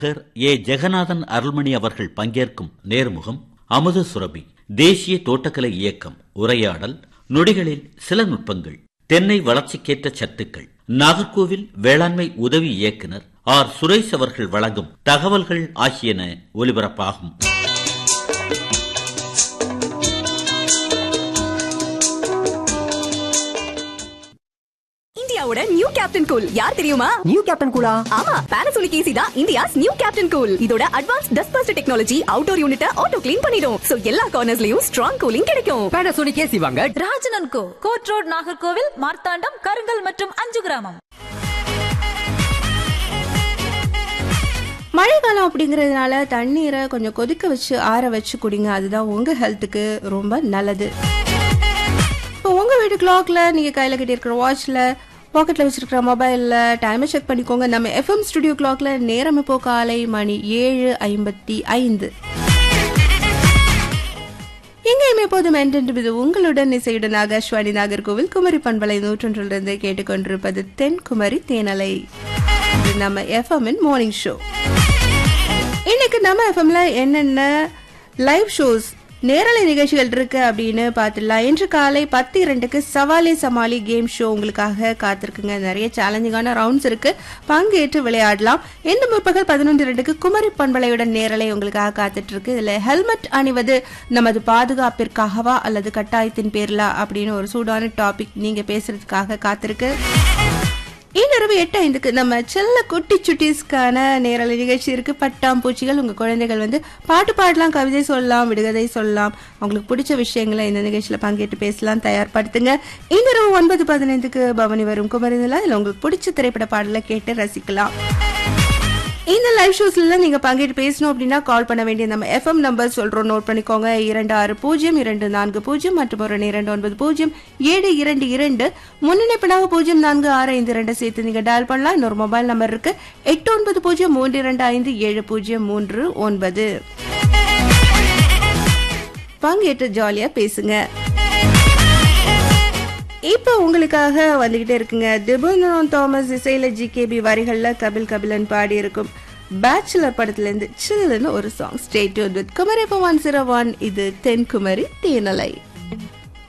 ஏ ஜெகநாதன் அருள்மணி அவர்கள் பங்கேற்கும் நேர்முகம் அமுத சுரபி தேசிய தோட்டக்கலை இயக்கம் உரையாடல் நொடிகளில் சில நுட்பங்கள் தென்னை வளர்ச்சிக்கேற்ற சத்துக்கள் நாகர்கோவில் வேளாண்மை உதவி இயக்குனர் ஆர் சுரேஷ் அவர்கள் வழங்கும் தகவல்கள் ஆகியன ஒலிபரப்பாகும். நியூ கேப்டன் கூல் யார் தெரியுமா? நியூ கேப்டன் கூலா? ஆமா, Panasonic AC தான் இந்தியாஸ் நியூ கேப்டன் கூல். இதோட advance dust first technology outdoor யூனிட்ட auto clean பண்ணிடும். சோ எல்லா கார்னர்ஸ்லயும் ஸ்ட்ராங் கூலிங் கிடைக்கும். Panasonic AC வாங்க. ராஜன் & கோ, கோட் ரோட், நாகர்கோவில், மார்த்தாண்டம், கருங்கல் மற்றும் 5 கிராமம். மழைக்காலம் அப்படிங்கறதுனால தண்ணீரை கொஞ்சம் கொதிக்க வச்சு ஆற வச்சு குடிங்க. அதுதான் உங்க ஹெல்த்துக்கு ரொம்ப நல்லது. இப்போ உங்க வீட்டு கிளாக்ல, நீங்க கையில கட்டி இருக்கிற வாட்ச்ல, பாக்கெட்ல வச்சிருக்கிற மொபைல்ல டைமை செக் பண்ணிக்கோங்க. நம்ம FM ஸ்டுடியோ கிளாக்ல நேரம் இப்போ காலை மணி 7:55. எங்கேயுமே போதும் என்றென்று உங்களுடன் இசையுடன் ஆகாஷ்வாணி நாகர்கோவில் குமரி பண்பலை 101 கேட்டுக்கொண்டிருப்பது தென்குமரி தேனலை. இது நம்ம எஃப்எம்மின் மார்னிங் ஷோ. இன்னைக்கு நம்ம எஃப்எம்ல என்னென்ன லைவ் ஷோஸ் நேரலை நிகழ்ச்சிகள் இருக்கு அப்படின்னு பார்த்துடலாம். இன்று காலை 10:02 சவாலே சமாளி கேம் ஷோ உங்களுக்காக காத்திருக்குங்க. நிறைய சேலஞ்சிங்கான ரவுண்ட்ஸ் இருக்கு, பங்கேற்று விளையாடலாம். இன்று முற்பகல் 11:02 குமரி பண்பலையுடன் நேரலை உங்களுக்காக காத்துட்டு இருக்கு. இதுல ஹெல்மெட் அணிவது நமது பாதுகாப்பிற்காகவா அல்லது கட்டாயத்தின் பேர்லா அப்படின்னு ஒரு சூடான டாபிக் நீங்க பேசுறதுக்காக காத்திருக்கு. இன்றிரவு 8:05 நம்ம செல்ல குட்டி சுட்டீஸ்க்கான நேரலை நிகழ்ச்சி இருக்கு. பட்டாம்பூச்சிகள். உங்க குழந்தைகள் பாட்டு பாடலாம், கவிதை சொல்லலாம், விடுகதை சொல்லலாம். உங்களுக்கு பிடிச்ச விஷயங்களை இந்த நிகழ்ச்சியில பங்கேற்று பேசலாம், தயார்படுத்துங்க. இன்றிரவு 9:15 பவனி வரும் குமரி நிலா. இதுல உங்களுக்கு பிடிச்ச திரைப்பட பாடலை கேட்டு ரசிக்கலாம். இந்த லைவ் ஷோஸ்ல நீங்க பங்கேற்று பேசணும் அப்படின்னா கால் பண்ண வேண்டிய நம்ம FM நம்பர் சொல்றோம், நோட் பண்ணிக்கோங்க. 260240 மற்றும் ஒரு 290722 முன்னிணைப்பினாக 0465 சேர்த்து நீங்க டயல் பண்ணலாம். இன்னொரு மொபைல் நம்பர் இருக்கு 8903257039. பங்கேற்று ஜாலியா பேசுங்க. இப்போ உங்களுக்காக வந்துகிட்டே இருக்குங்க டிபுன் தாமஸ் இசையில GKB வரிகள்ல கபிலன் பாடி இருக்கும் பேச்சுலர் படத்துல இருந்து சில்லுன்னு ஒரு song. Stay tuned with Kumari 101. இது தென்குமரி தேனலை.